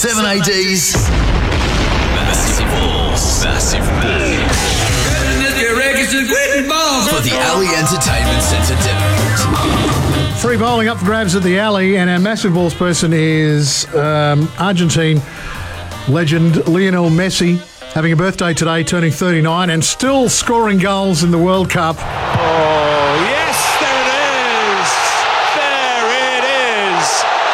7AD's Massive Balls. Massive Balls. For the Alley Entertainment Centre Devonport. Free bowling up for grabs at the Alley, and our Massive Balls person is Argentine legend Lionel Messi, having a birthday today, turning 39, and still scoring goals in the World Cup. Oh, yes, there it is. There it is.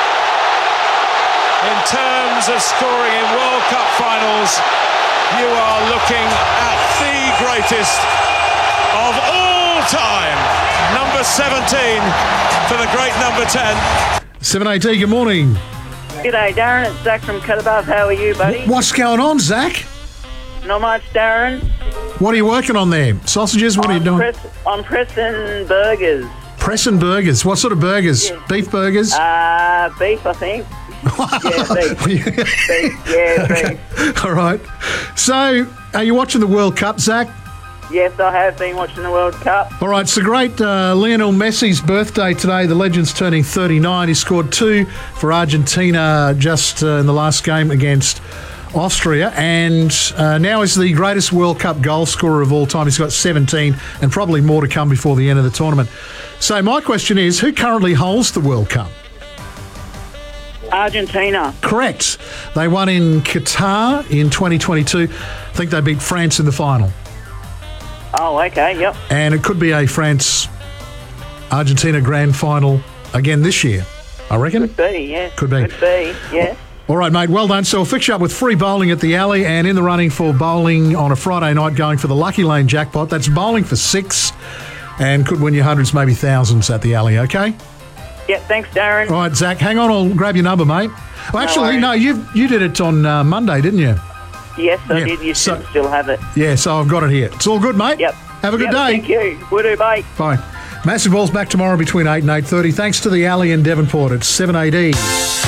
In terms of scoring in World Cup finals, you are looking at the greatest of all time. Number 17 for the great number 10. 7AD, good morning. G'day, Darren. It's Zach from Cut Above. How are you, buddy? What's going on, Zach? Not much, Darren. What are you working on there? Sausages? What are you doing? I'm pressing burgers. Pressing burgers. What sort of burgers? Yeah. Beef burgers? Beef, I think. Yeah, beef. Beef. Yeah, beef. All right. So, are you watching the World Cup, Zach? Yes, I have been watching the World Cup. All right, it's the great Lionel Messi's birthday today. The legend's turning 39. He scored 2 for Argentina just in the last game against Austria, and now is the greatest World Cup goal scorer of all time. He's got 17 and probably more to come before the end of the tournament. So my question is, who currently holds the World Cup? Argentina. Correct. They won in Qatar in 2022. I think they beat France in the final. Oh, okay, yep. And it could be a France-Argentina grand final again this year, I reckon. Could be, yeah. Could be. Could be, yeah. All right, mate, well done. So we'll fix you up with free bowling at the Alley and in the running for bowling on a Friday night going for the Lucky Lane jackpot. That's bowling for 6 and could win you hundreds, maybe thousands at the Alley, okay? Yeah, thanks, Darren. All right, Zach, hang on, I'll grab your number, mate. Well, actually, no, you did it on Monday, didn't you? Yes, I did. You should still have it. Yeah, so I've got it here. It's all good, mate. Yep. Have a good day. Thank you. Will do, bye. Bye. Massive Balls back tomorrow between 8 and 8:30. Thanks to the Alley in Devonport. It's 7AD.